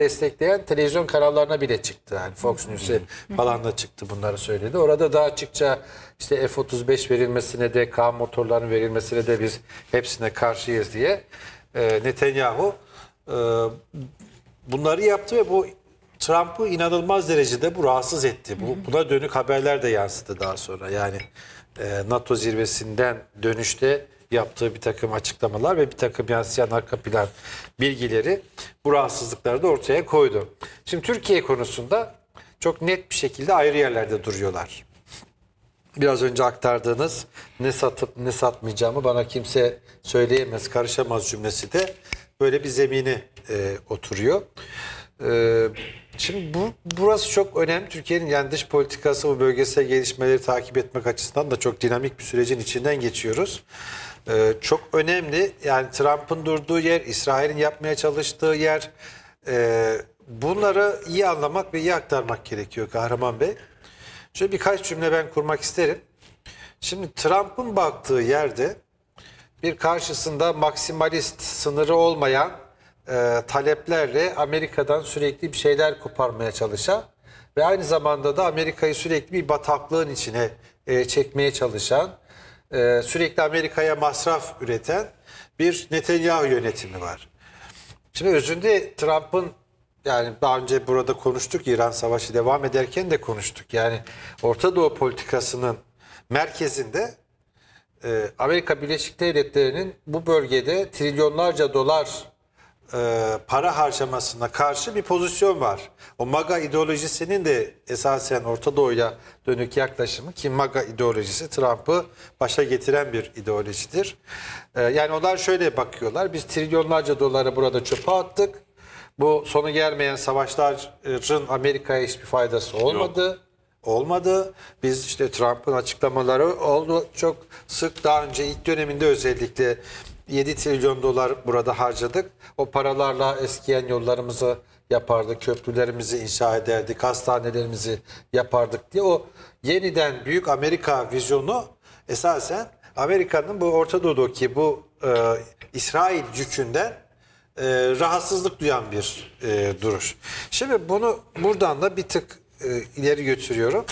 destekleyen televizyon kanallarına bile çıktı. Yani Fox News'e falan da çıktı, bunları söyledi. Orada daha açıkça işte F-35 verilmesine de, K motorlarının verilmesine de biz hepsine karşıyız diye Netanyahu bunları yaptı ve bu Trump'ı inanılmaz derecede bu rahatsız etti. Buna dönük haberler de yansıdı daha sonra. Yani NATO zirvesinden dönüşte yaptığı bir takım açıklamalar ve bir takım yansıyan arka plan bilgileri bu rahatsızlıkları da ortaya koydu. Şimdi Türkiye konusunda çok net bir şekilde ayrı yerlerde duruyorlar. Biraz önce aktardığınız ne satıp ne satmayacağımı bana kimse söyleyemez, karışamaz cümlesi de böyle bir zemine oturuyor. Şimdi burası çok önemli. Türkiye'nin yani dış politikası, bu bölgesel gelişmeleri takip etmek açısından da çok dinamik bir sürecin içinden geçiyoruz. Çok önemli. Yani Trump'ın durduğu yer, İsrail'in yapmaya çalıştığı yer, bunları iyi anlamak ve iyi aktarmak gerekiyor Kahraman Bey. Şöyle birkaç cümle ben kurmak isterim. Şimdi Trump'ın baktığı yerde bir karşısında maksimalist, sınırı olmayan taleplerle Amerika'dan sürekli bir şeyler koparmaya çalışan ve aynı zamanda da Amerika'yı sürekli bir bataklığın içine çekmeye çalışan, sürekli Amerika'ya masraf üreten bir Netanyahu yönetimi var. Şimdi özünde Trump'ın, yani daha önce burada konuştuk, İran Savaşı devam ederken de konuştuk. Yani Orta Doğu politikasının merkezinde Amerika Birleşik Devletleri'nin bu bölgede trilyonlarca dolar para harcamasına karşı bir pozisyon var. O MAGA ideolojisinin de esasen Orta Doğu'ya dönük yaklaşımı, ki MAGA ideolojisi Trump'ı başa getiren bir ideolojidir. Yani onlar şöyle bakıyorlar: biz trilyonlarca doları burada çöpe attık. Bu sonu gelmeyen savaşların Amerika'ya hiçbir faydası olmadı. Biz işte Trump'ın açıklamaları oldu çok sık, daha önce ilk döneminde özellikle 7 trilyon dolar burada harcadık. O paralarla eskiyen yollarımızı yapardık, köprülerimizi inşa ederdik, hastanelerimizi yapardık diye o yeniden büyük Amerika vizyonu esasen Amerika'nın bu Orta Doğu'daki bu İsrail yükünden rahatsızlık duyan bir duruş. Şimdi bunu buradan da bir tık ileri götürüyorum.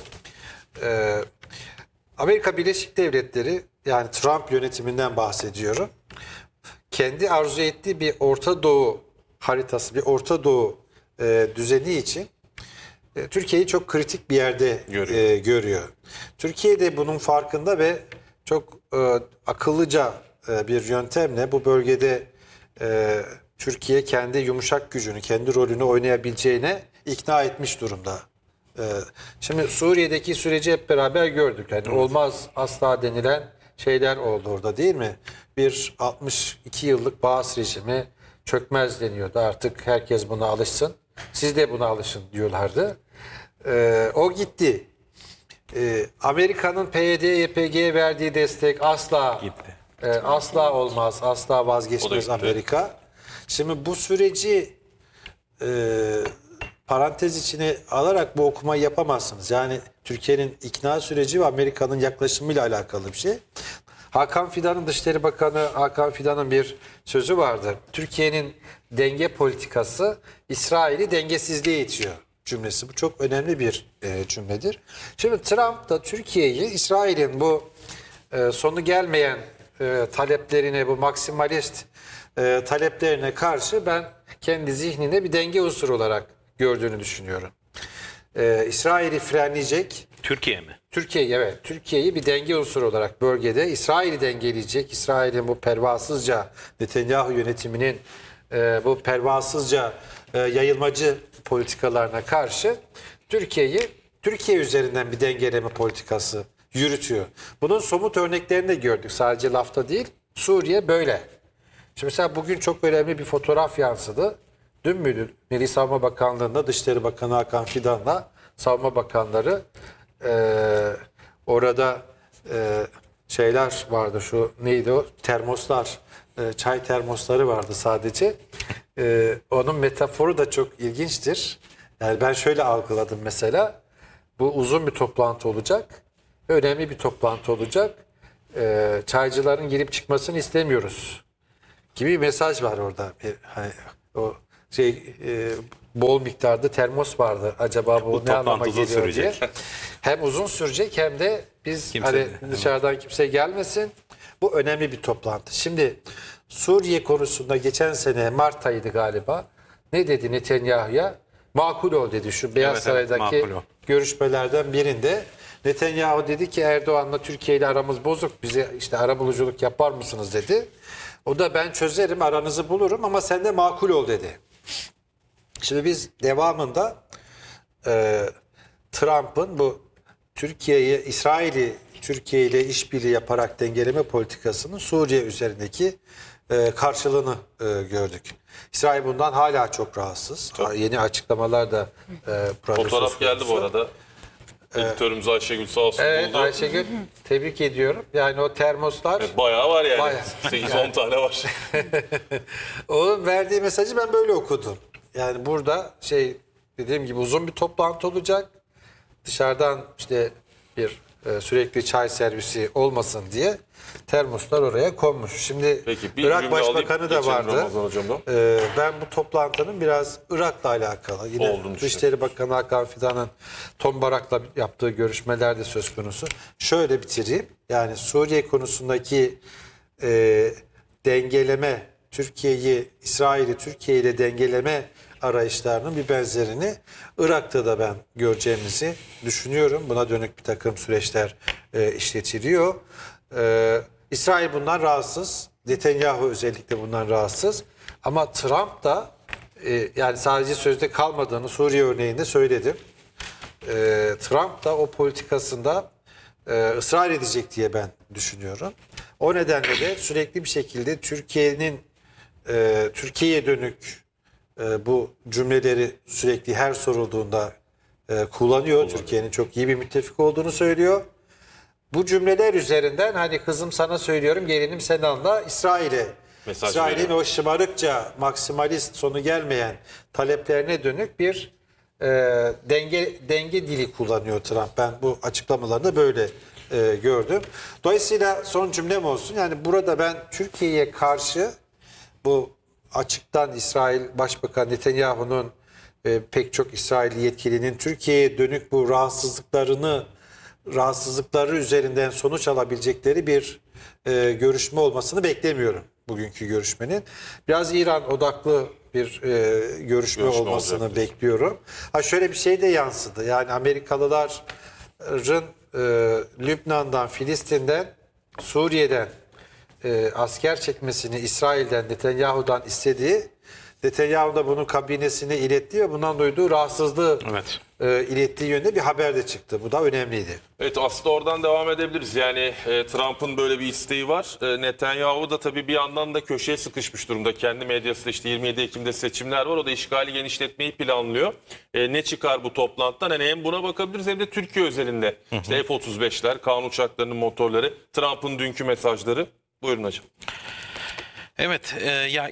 Amerika Birleşik Devletleri, yani Trump yönetiminden bahsediyorum, kendi arzu ettiği bir Orta Doğu haritası, bir Orta Doğu düzeni için Türkiye'yi çok kritik bir yerde görüyor. Türkiye de bunun farkında ve çok akıllıca bir yöntemle bu bölgede Türkiye kendi yumuşak gücünü, kendi rolünü oynayabileceğine ikna etmiş durumda. Şimdi Suriye'deki süreci hep beraber gördük. Yani olmaz asla denilen şeyler oldu orada, değil mi? Bir 62 yıllık Baas rejimi çökmez deniyordu. Artık herkes buna alışsın. Siz de buna alışın diyorlardı. O gitti. Amerika'nın PYD, YPG'ye verdiği destek asla gitti. Asla olmaz, asla vazgeçmez Amerika. Şimdi bu süreci parantez içine alarak bu okumayı yapamazsınız. Yani Türkiye'nin ikna süreci ve Amerika'nın yaklaşımıyla alakalı bir şey. Hakan Fidan'ın, Dışişleri Bakanı Hakan Fidan'ın bir sözü vardır: Türkiye'nin denge politikası İsrail'i dengesizliğe itiyor cümlesi. Bu çok önemli bir cümledir. Şimdi Trump da Türkiye'yi İsrail'in bu sonu gelmeyen taleplerine, bu maksimalist taleplerine karşı ben kendi zihninde bir denge unsuru olarak gördüğünü düşünüyorum. İsrail'i frenleyecek. Türkiye mi? Türkiye, evet. Türkiye'yi bir denge unsuru olarak bölgede İsrail'i dengeleyecek. İsrail'in bu pervasızca, Netanyahu yönetiminin bu pervasızca yayılmacı politikalarına karşı Türkiye üzerinden bir dengeleme politikası yürütüyor. Bunun somut örneklerini de gördük. Sadece lafta değil. Suriye böyle. Şimdi mesela bugün çok önemli bir fotoğraf yansıdı. Dün müydü? Milli Savunma Bakanlığı'nda Dışişleri Bakanı Hakan Fidan'la Savunma Bakanları orada şeyler vardı, şu neydi o? Termoslar, çay termosları vardı sadece. Onun metaforu da çok ilginçtir. Yani ben şöyle algıladım mesela. Bu uzun bir toplantı olacak. Önemli bir toplantı olacak. Çaycıların girip çıkmasını istemiyoruz gibi bir mesaj var orada. Hani o bol miktarda termos vardı. Acaba bu ne anlama toplantı uzun geliyor diye. sürecek. Hem uzun sürecek hem de biz Kimse- hani dışarıdan kimse gelmesin. Bu önemli bir toplantı. Şimdi Suriye konusunda geçen sene Mart ayıydı galiba. Ne dedi Netanyahu'ya? Makul ol dedi şu Beyaz Evet, Saray'daki makul ol. görüşmelerden birinde. Netanyahu dedi ki Erdoğan'la Türkiye ile aramız bozuk. Bize işte arabuluculuk yapar mısınız dedi. O da ben çözerim aranızı bulurum ama sen de makul ol dedi. Şimdi biz devamında Trump'ın bu Türkiye'yi, İsrail'i Türkiye ile işbirliği yaparak dengeleme politikasının Suriye üzerindeki karşılığını gördük. İsrail bundan hala çok rahatsız. Yeni açıklamalar da Fotoğraf geldi bu arada. Editörümüz Ayşegül sağ olsun Evet buldu. Ayşegül tebrik ediyorum. Yani o termoslar Bayağı var yani. Bayağı. 8-10 tane var. onun verdiği mesajı ben böyle okudum. Yani burada dediğim gibi uzun bir toplantı olacak. Dışarıdan işte bir sürekli çay servisi olmasın diye termoslar oraya konmuş. Şimdi Peki, bir Irak cümle alayım, Başbakanı da geçelim vardı. Ramazan hocamdan. Ben bu toplantının biraz Irak'la alakalı. Yine Olduğunu Dışişleri Bakanı Hakan Fidan'ın Tom Barak'la yaptığı görüşmelerde söz konusu. Şöyle bitireyim. Yani Suriye konusundaki dengeleme, İsrail'i Türkiye ile dengeleme arayışlarının bir benzerini Irak'ta da ben göreceğimizi düşünüyorum. Buna dönük bir takım süreçler işletiliyor. İsrail bundan rahatsız. Netanyahu özellikle bundan rahatsız. Ama Trump da yani sadece sözde kalmadığını Suriye örneğinde söyledim. Trump da o politikasında ısrar edecek diye ben düşünüyorum. O nedenle de sürekli bir şekilde Türkiye'ye dönük bu cümleleri sürekli her sorulduğunda kullanıyor. Türkiye'nin çok iyi bir müttefik olduğunu söylüyor. Bu cümleler üzerinden hani kızım sana söylüyorum gelinim sen anla İsrail'in veriyor. o şımarıkça maksimalist sonu gelmeyen taleplerine dönük bir denge dili kullanıyor Trump. Ben bu açıklamalarını böyle gördüm. Dolayısıyla son cümlem olsun. Yani burada ben Türkiye'ye karşı bu açıktan İsrail Başbakan Netanyahu'nun pek çok İsrail yetkilinin Türkiye'ye dönük bu rahatsızlıkları üzerinden sonuç alabilecekleri bir görüşme olmasını beklemiyorum bugünkü görüşmenin. Biraz İran odaklı bir görüşme olmasını olacaktır. bekliyorum. Şöyle bir şey de yansıdı. Yani Amerikalıların Lübnan'dan, Filistin'den, Suriye'den asker çekmesini İsrail'den, Netanyahu'dan istediği, Netanyahu da bunun kabinesine iletti ve bundan duyduğu rahatsızlığı Evet. ilettiği yönde bir haber de çıktı. Bu da önemliydi. Evet, aslında oradan devam edebiliriz. Yani Trump'ın böyle bir isteği var. Netanyahu da tabii bir yandan da köşeye sıkışmış durumda. Kendi medyasında işte 27 Ekim'de seçimler var. O da işgali genişletmeyi planlıyor. Ne çıkar bu toplantıdan? Hani hem buna bakabiliriz hem de Türkiye özelinde. İşte F-35'ler, Kaan uçaklarının motorları, Trump'ın dünkü mesajları. Buyurun hocam. Evet, ya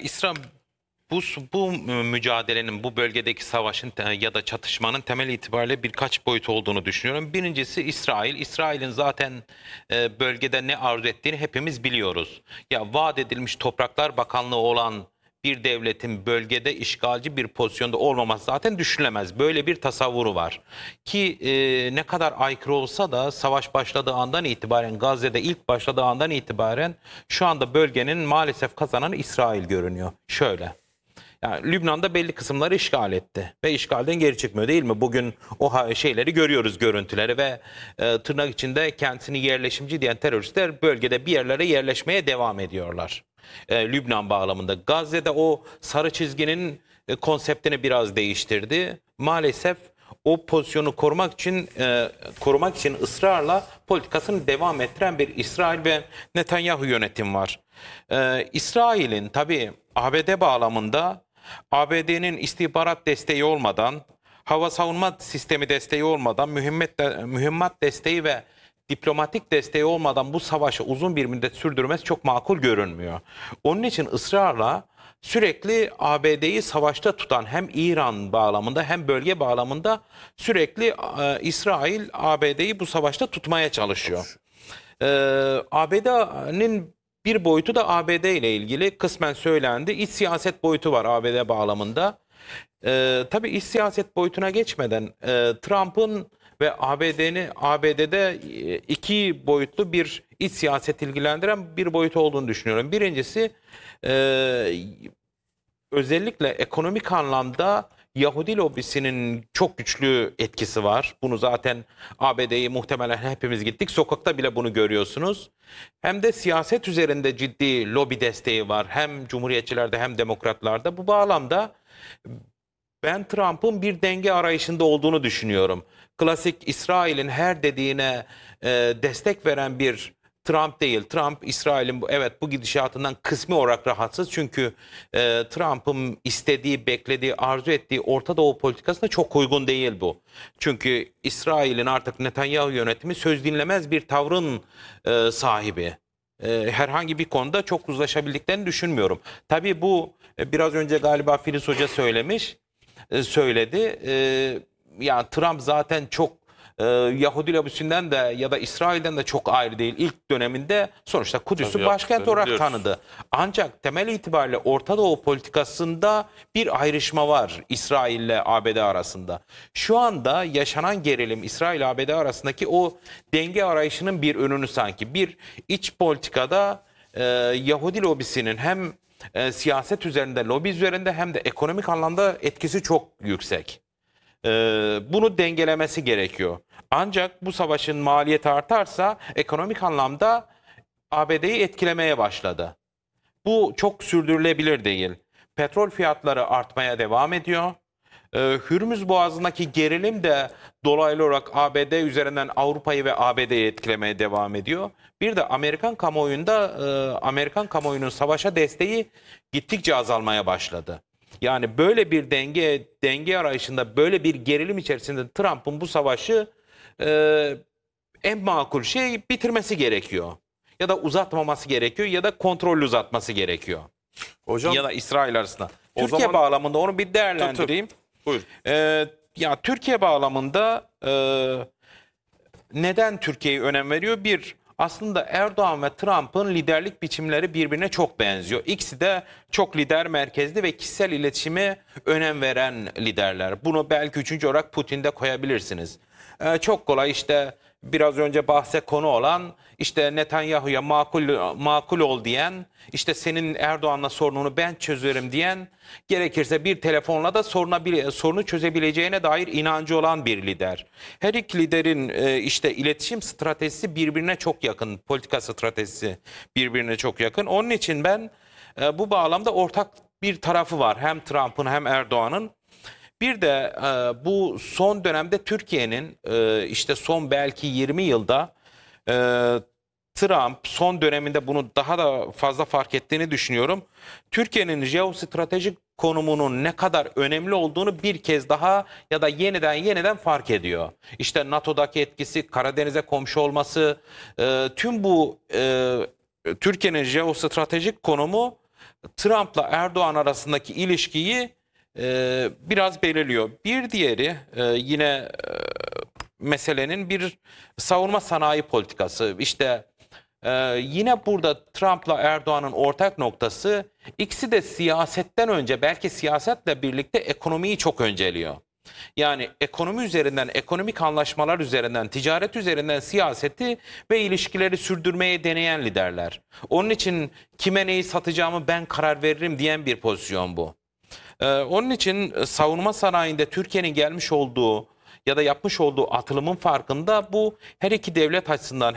bu mücadelenin, bu bölgedeki savaşın ya da çatışmanın temel itibariyle birkaç boyut olduğunu düşünüyorum. Birincisi İsrail. İsrail'in zaten bölgede ne arzu ettiğini hepimiz biliyoruz. Ya vaat edilmiş Topraklar Bakanlığı olan bir devletin bölgede işgalci bir pozisyonda olmaması zaten düşünülemez. Böyle bir tasavvuru var. Ki ne kadar aykırı olsa da savaş başladığı andan itibaren, Gazze'de ilk başladığı andan itibaren şu anda bölgenin maalesef kazananı İsrail görünüyor. Şöyle. Yani Lübnan'da belli kısımları işgal etti ve işgalden geri çıkmıyor değil mi? Bugün o şeyleri görüyoruz, görüntüleri ve tırnak içinde kendisini yerleşimci diyen teröristler bölgede bir yerlere yerleşmeye devam ediyorlar. Lübnan bağlamında. Gazze'de o sarı çizginin konseptini biraz değiştirdi. Maalesef o pozisyonu korumak için ısrarla politikasını devam ettiren bir İsrail ve Netanyahu yönetim var. İsrail'in tabii ABD bağlamında ABD'nin istihbarat desteği olmadan, hava savunma sistemi desteği olmadan, mühimmat desteği ve diplomatik desteği olmadan bu savaşı uzun bir müddet sürdürmesi çok makul görünmüyor. Onun için ısrarla sürekli ABD'yi savaşta tutan hem İran bağlamında hem bölge bağlamında sürekli İsrail ABD'yi bu savaşta tutmaya çalışıyor. ABD'nin bir boyutu da ABD ile ilgili kısmen söylendi. İç siyaset boyutu var ABD bağlamında. Tabii iç siyaset boyutuna geçmeden Trump'ın ve ABD'de iki boyutlu bir iç siyaset ilgilendiren bir boyut olduğunu düşünüyorum. Birincisi e, özellikle ekonomik anlamda Yahudi lobisinin çok güçlü etkisi var. Bunu zaten ABD'yi muhtemelen hepimiz gittik. Sokakta bile bunu görüyorsunuz. Hem de siyaset üzerinde ciddi lobi desteği var. Hem Cumhuriyetçilerde hem Demokratlarda. Bu bağlamda ben Trump'ın bir denge arayışında olduğunu düşünüyorum. Klasik İsrail'in her dediğine destek veren bir Trump değil. Trump İsrail'in evet bu gidişatından kısmi olarak rahatsız. Çünkü Trump'ın istediği, beklediği, arzu ettiği Orta Doğu politikasına çok uygun değil bu. Çünkü İsrail'in artık Netanyahu yönetimi söz dinlemez bir tavrın sahibi. Herhangi bir konuda çok uzlaşabildiklerini düşünmüyorum. Tabii bu biraz önce galiba Filiz Hoca söyledi. Ya Trump zaten çok Yahudi lobisinden de ya da İsrail'den de çok ayrı değil. İlk döneminde sonuçta Kudüs'ü Tabii başkent yaptıklarını olarak biliyoruz. tanıdı. Ancak temel itibariyle Orta Doğu politikasında bir ayrışma var İsrail ile ABD arasında. Şu anda yaşanan gerilim İsrail-ABD arasındaki o denge arayışının bir önünü sanki. Bir iç politikada Yahudi lobisinin hem siyaset üzerinde, lobi üzerinde hem de ekonomik anlamda etkisi çok yüksek. Bunu dengelemesi gerekiyor. Ancak bu savaşın maliyeti artarsa ekonomik anlamda ABD'yi etkilemeye başladı. Bu çok sürdürülebilir değil. Petrol fiyatları artmaya devam ediyor. Hürmüz Boğazı'ndaki gerilim de dolaylı olarak ABD üzerinden Avrupa'yı ve ABD'yi etkilemeye devam ediyor. Bir de Amerikan kamuoyunun savaşa desteği gittikçe azalmaya başladı. Yani böyle bir denge arayışında, böyle bir gerilim içerisinde Trump'ın bu savaşı e, en makul şey bitirmesi gerekiyor. Ya da uzatmaması gerekiyor ya da kontrollü uzatması gerekiyor. Hocam Ya da İsrail arasında. O Türkiye zaman- bağlamında onu bir değerlendireyim. buyur. Ya Türkiye bağlamında neden Türkiye'ye önem veriyor? Bir, aslında Erdoğan ve Trump'ın liderlik biçimleri birbirine çok benziyor. İkisi de çok lider merkezli ve kişisel iletişime önem veren liderler. Bunu belki üçüncü olarak Putin'de koyabilirsiniz. Çok kolay işte biraz önce bahse konu olan işte Netanyahu'ya makul ol diyen, işte senin Erdoğan'la sorununu ben çözerim diyen, gerekirse bir telefonla da sorunu çözebileceğine dair inancı olan bir lider. Her iki liderin işte iletişim stratejisi birbirine çok yakın, politika stratejisi birbirine çok yakın. Onun için ben bu bağlamda ortak bir tarafı var hem Trump'ın hem Erdoğan'ın. Bir de bu son dönemde Türkiye'nin işte son belki 20 yılda e, Trump son döneminde bunu daha da fazla fark ettiğini düşünüyorum. Türkiye'nin jeostratejik konumunun ne kadar önemli olduğunu bir kez daha ya da yeniden fark ediyor. İşte NATO'daki etkisi, Karadeniz'e komşu olması, tüm bu Türkiye'nin jeostratejik konumu Trump'la Erdoğan arasındaki ilişkiyi biraz belirliyor. Bir diğeri yine meselenin bir savunma sanayi politikası. İşte yine burada Trump'la Erdoğan'ın ortak noktası ikisi de siyasetten önce belki siyasetle birlikte ekonomiyi çok önceliyor. Yani ekonomi üzerinden, ekonomik anlaşmalar üzerinden, ticaret üzerinden siyaseti ve ilişkileri sürdürmeye deneyen liderler. Onun için kime neyi satacağımı ben karar veririm diyen bir pozisyon bu. Onun için savunma sanayinde Türkiye'nin gelmiş olduğu ya da yapmış olduğu atılımın farkında bu her iki devlet açısından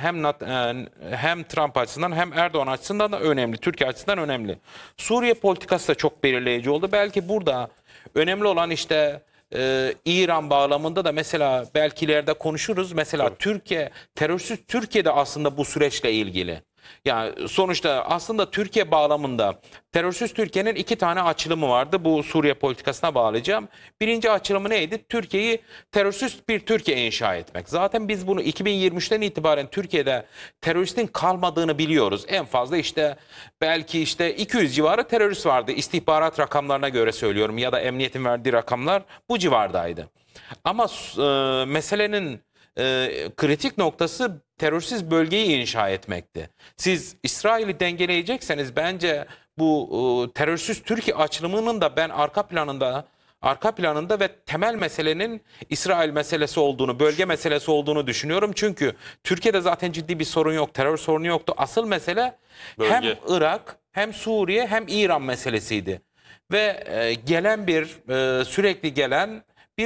hem Trump açısından hem Erdoğan açısından da önemli. Türkiye açısından önemli. Suriye politikası da çok belirleyici oldu. Belki burada önemli olan işte İran bağlamında da mesela belki ileride konuşuruz. Mesela terörsüz Türkiye'de aslında bu süreçle ilgili. Yani sonuçta aslında Türkiye bağlamında terörsüz Türkiye'nin iki tane açılımı vardı. Bu Suriye politikasına bağlayacağım. Birinci açılımı neydi? Türkiye'yi terörsüz bir Türkiye inşa etmek. Zaten biz bunu 2023'ten itibaren Türkiye'de teröristin kalmadığını biliyoruz. En fazla işte belki işte 200 civarı terörist vardı. İstihbarat rakamlarına göre söylüyorum ya da emniyetin verdiği rakamlar bu civardaydı. Ama meselenin kritik noktası terörsüz bölgeyi inşa etmekti. Siz İsrail'i dengeleyecekseniz bence bu terörsüz Türkiye açılımının da ben arka planında arka planında ve temel meselenin İsrail meselesi olduğunu, bölge meselesi olduğunu düşünüyorum. Çünkü Türkiye'de zaten ciddi bir sorun yok, terör sorunu yoktu. Asıl mesele Bölge. hem Irak, hem Suriye, hem İran meselesiydi. Ve sürekli gelen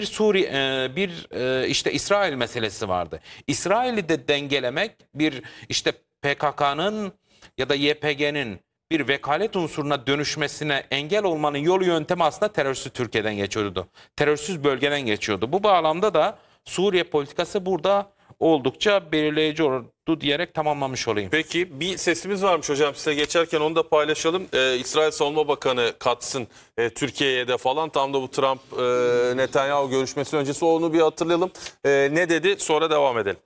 işte İsrail meselesi vardı. İsrail'i de dengelemek işte PKK'nın ya da YPG'nin bir vekalet unsuruna dönüşmesine engel olmanın yolu yöntemi aslında terörsüz Türkiye'den geçiyordu. Terörsüz bölgeden geçiyordu. Bu bağlamda da Suriye politikası burada oldukça belirleyici oldu diyerek tamamlamış olayım. Peki bir sesimiz varmış hocam, size geçerken onu da paylaşalım. İsrail Savunma Bakanı katsın Türkiye'ye de falan, tam da bu Trump Netanyahu görüşmesi öncesi, onu bir hatırlayalım. Ne dedi, sonra devam edelim.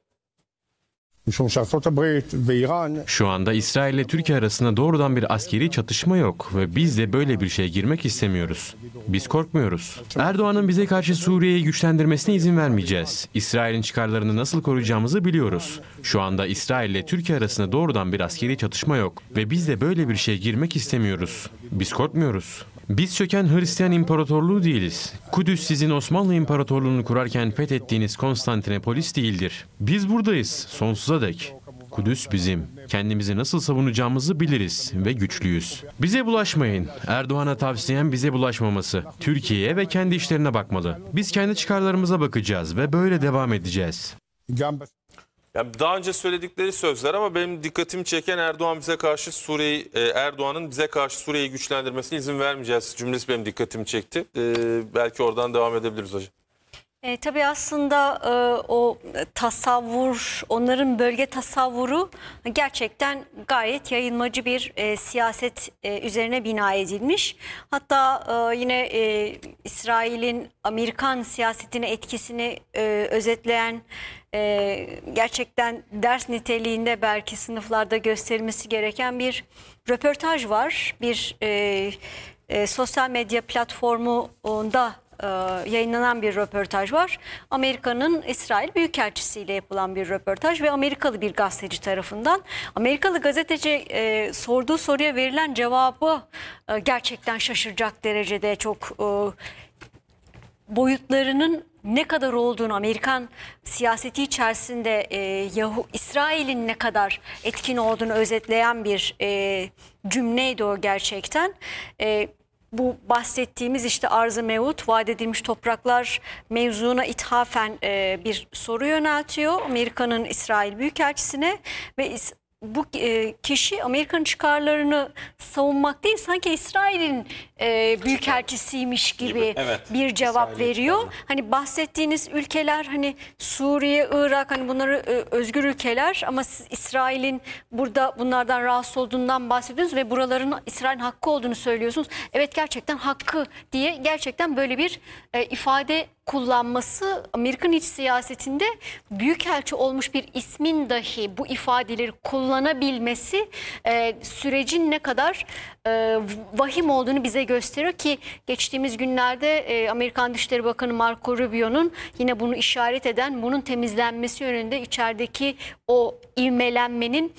Şu anda İsrail ile Türkiye arasında doğrudan bir askeri çatışma yok ve biz de böyle bir şeye girmek istemiyoruz. Biz korkmuyoruz. Erdoğan'ın bize karşı Suriye'yi güçlendirmesine izin vermeyeceğiz. İsrail'in çıkarlarını nasıl koruyacağımızı biliyoruz. Şu anda İsrail ile Türkiye arasında doğrudan bir askeri çatışma yok ve biz de böyle bir şeye girmek istemiyoruz. Biz korkmuyoruz. Biz çöken Hristiyan İmparatorluğu değiliz. Kudüs sizin Osmanlı İmparatorluğu'nu kurarken fethettiğiniz Konstantinopolis değildir. Biz buradayız sonsuza dek. Kudüs bizim. Kendimizi nasıl savunacağımızı biliriz ve güçlüyüz. Bize bulaşmayın. Erdoğan'a tavsiyem bize bulaşmaması. Türkiye'ye ve kendi işlerine bakmalı. Biz kendi çıkarlarımıza bakacağız ve böyle devam edeceğiz. Yani daha önce söyledikleri sözler, ama benim dikkatimi çeken Erdoğan'ın bize karşı Suriye'yi güçlendirmesine izin vermeyeceğiz cümlesi benim dikkatimi çekti. Belki oradan devam edebiliriz hocam. Tabii aslında o tasavvur, onların bölge tasavvuru gerçekten gayet yayılmacı bir siyaset üzerine bina edilmiş. Hatta yine İsrail'in Amerikan siyasetine etkisini özetleyen, gerçekten ders niteliğinde belki sınıflarda gösterilmesi gereken bir röportaj var. Bir sosyal medya platformunda yayınlanan bir röportaj var. Amerika'nın İsrail Büyükelçisi ile yapılan bir röportaj ve Amerikalı bir gazeteci tarafından. Amerikalı gazeteci sorduğu soruya verilen cevabı gerçekten şaşıracak derecede çok boyutlarının ne kadar olduğunu, Amerikan siyaseti içerisinde İsrail'in ne kadar etkin olduğunu özetleyen bir cümleydi o gerçekten. Bu bahsettiğimiz işte arz-ı mevut, vaat edilmiş topraklar mevzuna ithafen bir soru yöneltiyor Amerika'nın İsrail Büyükelçisi'ne ve bu kişi Amerika'nın çıkarlarını savunmak değil, sanki İsrail'in büyükelçisiymiş gibi bir cevap veriyor. Hani bahsettiğiniz ülkeler, hani Suriye, Irak, hani bunları özgür ülkeler, ama siz İsrail'in burada bunlardan rahatsız olduğundan bahsediyorsunuz ve buraların İsrail'in hakkı olduğunu söylüyorsunuz. Evet, gerçekten hakkı diye gerçekten böyle bir ifade kullanması, Amerikan iç siyasetinde büyükelçi olmuş bir ismin dahi bu ifadeleri kullanabilmesi sürecin ne kadar vahim olduğunu bize gösteriyor ki geçtiğimiz günlerde Amerikan Dışişleri Bakanı Marco Rubio'nun yine bunu işaret eden, bunun temizlenmesi yönünde içerideki o ivmelenmenin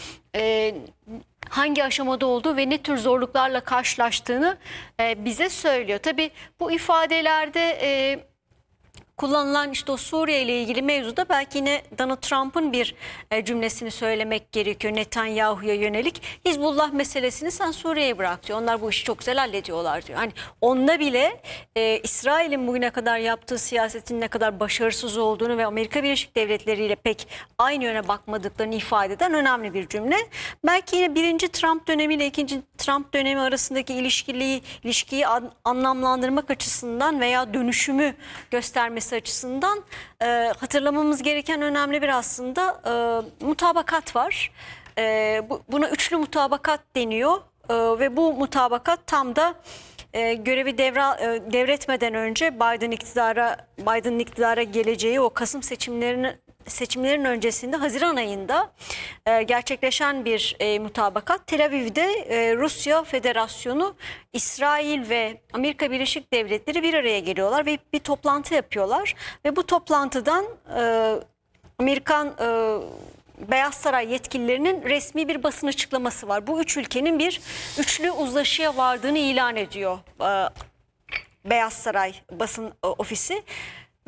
hangi aşamada olduğu ve ne tür zorluklarla karşılaştığını bize söylüyor. Tabii bu ifadelerde kullanılan işte o Suriye ile ilgili mevzuda belki yine Donald Trump'ın bir cümlesini söylemek gerekiyor Netanyahu'ya yönelik. Hizbullah meselesini sen Suriye'ye bırak diyor. Onlar bu işi çok güzel hallediyorlar diyor. Hani onda bile İsrail'in bugüne kadar yaptığı siyasetin ne kadar başarısız olduğunu ve Amerika Birleşik Devletleri ile pek aynı yöne bakmadıklarını ifade eden önemli bir cümle. Belki yine birinci Trump dönemi ile ikinci Trump dönemi arasındaki ilişkiyi anlamlandırmak açısından veya dönüşümü göstermesi açısından hatırlamamız gereken önemli bir aslında mutabakat var. Buna üçlü mutabakat deniyor ve bu mutabakat tam da görevi devretmeden önce Biden'ın iktidara geleceği o Kasım seçimlerin öncesinde Haziran ayında gerçekleşen bir mutabakat. Tel Aviv'de Rusya Federasyonu, İsrail ve Amerika Birleşik Devletleri bir araya geliyorlar ve bir toplantı yapıyorlar. Ve bu toplantıdan Amerikan Beyaz Saray yetkililerinin resmi bir basın açıklaması var. Bu üç ülkenin bir üçlü uzlaşıya vardığını ilan ediyor Beyaz Saray basın ofisi.